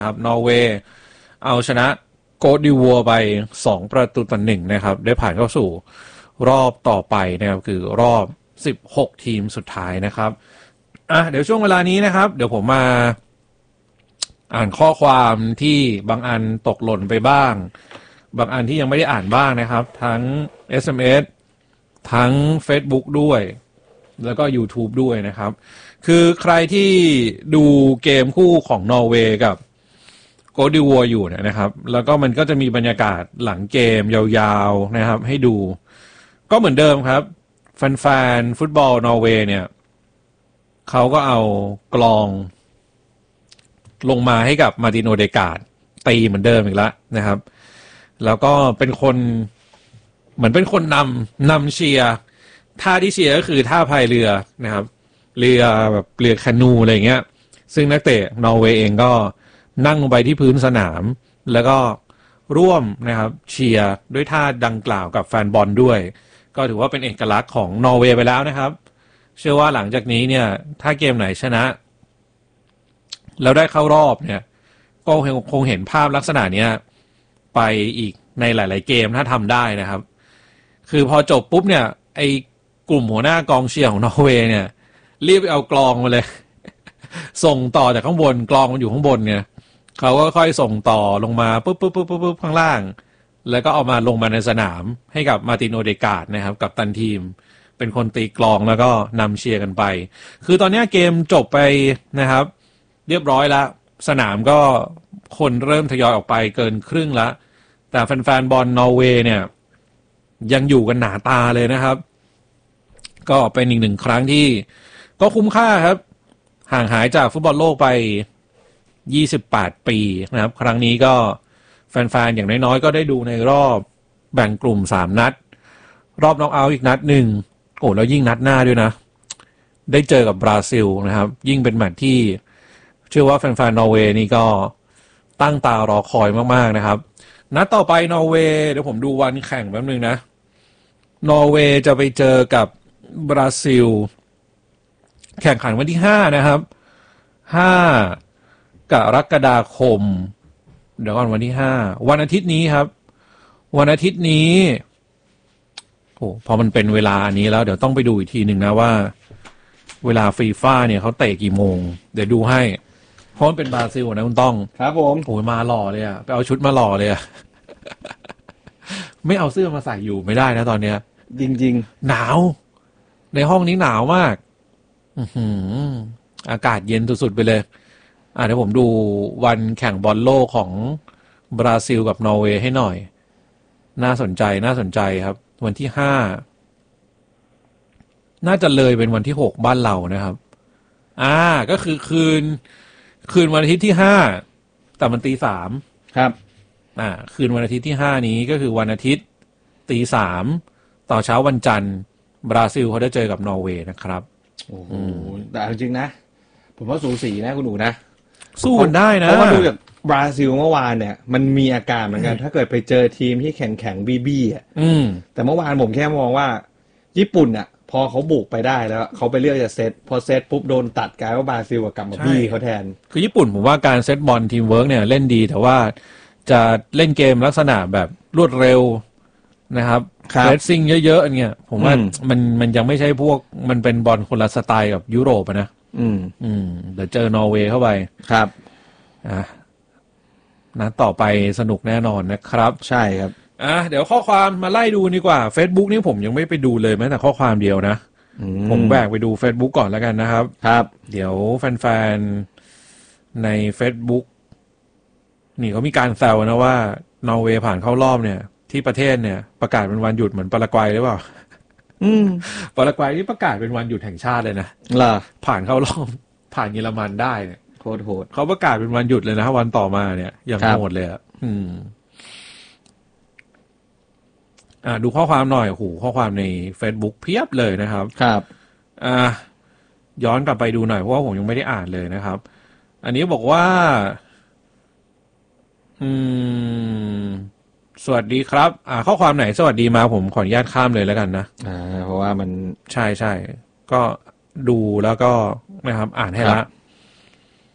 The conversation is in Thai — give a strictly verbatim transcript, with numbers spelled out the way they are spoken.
ครับนอร์เวย์เอาชนะโกทดิวัวไปสองประตูต่อหนึ่งนะครับได้ผ่านเข้าสู่รอบต่อไปนะครับคือรอบสิบหกทีมสุดท้ายนะครับอ่ะเดี๋ยวช่วงเวลานี้นะครับเดี๋ยวผมมาอ่านข้อความที่บางอันตกหล่นไปบ้างบางอันที่ยังไม่ได้อ่านบ้างนะครับทั้ง เอส เอ็ม เอส ทั้ง Facebook ด้วยแล้วก็ YouTube ด้วยนะครับคือใครที่ดูเกมคู่ของนอร์เวย์กับโกทดิวัวอยู่นะครับแล้วก็มันก็จะมีบรรยากาศหลังเกมยาวๆนะครับให้ดูก็เหมือนเดิมครับแฟนๆฟุตบอลนอร์เวย์เนี่ยเขาก็เอากลองลงมาให้กับมาร์ติน โอเดการ์ดตีเหมือนเดิมอีกแล้วนะครับแล้วก็เป็นคนเหมือนเป็นคนนำนำเชียร์ท่าที่เชียร์ก็คือท่าพายเรือนะครับเรือแบบเรือแคนูอะไรเงี้ยซึ่งนักเตะนอร์เวย์เองก็นั่งลงไปที่พื้นสนามแล้วก็ร่วมนะครับเชียร์ด้วยท่าดังกล่าวกับแฟนบอลด้วยก็ถือว่าเป็นเอกลักษณ์ของนอร์เวย์ไปแล้วนะครับเชื่อว่าหลังจากนี้เนี่ยถ้าเกมไหนชนะแล้วได้เข้ารอบเนี่ยก็คงเห็นภาพลักษณะเนี้ยไปอีกในหลายๆเกมถ้าทำได้นะครับคือพอจบปุ๊บเนี่ยไอ้กลุ่มหัวหน้ากองเชียร์ของนอร์เวย์เนี่ยรีบไปเอากลองมาเลยส่งต่อจากข้างบนกลองมันอยู่ข้างบนเนี่ยเขาก็ค่อยส่งต่อลงมาปุ๊บปุ๊บปุ๊บปุ๊บข้างล่างแล้วก็เอามาลงมาในสนามให้กับมาร์ติน โอเดการ์ดนะครับกับตันทีมเป็นคนตีกลองแล้วก็นำเชียร์กันไปคือตอนนี้เกมจบไปนะครับเรียบร้อยแล้วสนามก็คนเริ่มทยอยออกไปเกินครึ่งแล้วแต่แฟนๆบอลนอร์เวย์เนี่ยยังอยู่กันหนาตาเลยนะครับก็เป็นอีกหนึ่งครั้งที่ก็คุ้มค่าครับห่างหายจากฟุตบอลโลกไปยี่สิบแปดปีนะครับครั้งนี้ก็แฟนๆอย่างน้อยๆก็ได้ดูในรอบแบ่งกลุ่มสามนัดรอบน็อกเอาท์อีกนัดหนึ่งโอ้แล้วยิ่งนัดหน้าด้วยนะได้เจอกับบราซิลนะครับยิ่งเป็นแมตช์ที่เชื่อว่าแฟนๆนอร์เวย์นี่ก็ตั้งตารอคอยมากๆนะครับนัดต่อไปนอร์เวย์เดี๋ยวผมดูวันแข่งแป๊บนึงนะนอร์เวย์จะไปเจอกับบราซิลแข่งขันวันที่ห้านะครับห้ากรกฎาคมเดี๋ยวก่อนวันที่ห้าวันอาทิตย์นี้ครับวันอาทิตย์นี้โอ้พอมันเป็นเวลานี้แล้วเดี๋ยวต้องไปดูอีกทีหนึ่งนะว่าเวลาฟีฟ่าเนี่ยเขาเตะกี่โมงเดี๋ยวดูให้เพราะมันเป็นบราซิลนะคุณต้องครับผมโอ้ยมาหล่อเลยอะไปเอาชุดมาหล่อเลยอะ ไม่เอาเสื้อมาใส่อยู่ไม่ได้นะตอนเนี้ยจริงๆหนาวในห้องนี้หนาวมากอื้อหืออากาศเย็นสุดๆไปเลยอ่ะเดี๋ยวผมดูวันแข่งบอลโลกของบราซิลกับนอร์เวย์ให้หน่อยน่าสนใจน่าสนใจครับวันที่ห้าน่าจะเลยเป็นวันที่หกบ้านเรานะครับอ่าก็คือคืนคืนวันอาทิตย์ที่ห้าแต่มันตีสามครับอ่าคืนวันอาทิตย์ที่ห้านี้ก็คือวันอาทิตย์ตีสามต่อเช้าวันจันทร์บราซิลเขาได้เจอกับนอร์เวย์นะครับโอ้โหแต่จริงๆนะผมว่าสูสีนะคุณหนูนะสู้กันได้นะเพราะว่าดูจากบราซิลเมื่อวานเนี่ยมันมีอาการเหมือนกันถ้าเกิดไปเจอทีมที่แข็งแข็งบี้บี้อ่ะแต่เมื่อวานผมแค่มองว่าญี่ปุ่นอ่ะพอเขาบุกไปได้แล้วเขาไปเลือกจะเซตพอเซตปุ๊บโดนตัดกลายว่าบราซิลกลับมาบี้เขาแทนคือญี่ปุ่นผมว่าการเซตบอลทีมเวิร์กเนี่ยเล่นดีแต่ว่าจะเล่นเกมลักษณะแบบรวดเร็วนะครับเพรสซิ่งเยอะๆเนี่ยผมว่ามันมันยังไม่ใช่พวกมันเป็นบอลคนละสไตล์กับยุโรปนะอืมอืมเดี๋ยวเจอนอร์เวย์เข้าไปครับอ่ะนัดต่อไปสนุกแน่นอนนะครับใช่ครับอ่ะเดี๋ยวข้อความมาไล่ดูดีกว่า Facebook นี่ผมยังไม่ไปดูเลยแม้แต่ข้อความเดียวนะผมแบกไปดู Facebook ก่อนแล้วกันนะครับครับเดี๋ยวแฟนๆใน Facebook นี่เขามีการแซวนะว่านอร์เวย์ผ่านเข้ารอบเนี่ยที่ประเทศเนี่ยประกาศเป็นวันหยุดเหมือนปารากวัยหรือเปล่าอืมปารากวัยนี่ประกาศเป็นวันหยุดแห่งชาติเลยนะล่ะผ่านเข้ารอบผ่านเยอรมันได้เนี่ยโคตรโหดเขาประกาศเป็นวันหยุดเลยนะวันต่อมาเนี่ยอย่างโหดเลยอ่ะอืมอ่าดูข้อความหน่อยโอ้โหข้อความใน Facebook เพียบเลยนะครับครับอ่าย้อนกลับไปดูหน่อยเพราะว่าผมยังไม่ได้อ่านเลยนะครับอันนี้บอกว่าอืมสวัสดีครับอ่าข้อความไหนสวัสดีมาผมขออนุญาตข้ามเลยแล้วกันนะอ่าเพราะว่ามันใช่ใช่ก็ดูแล้วก็นะครับอ่านให้ละ